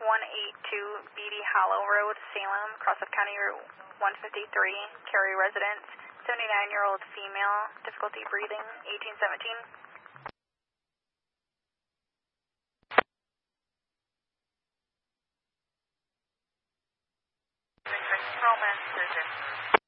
182 Beatty Hollow Road, Salem, cross of County Route 153, Cary residence, 79-year-old female, difficulty breathing, 1817. Roman surgeon.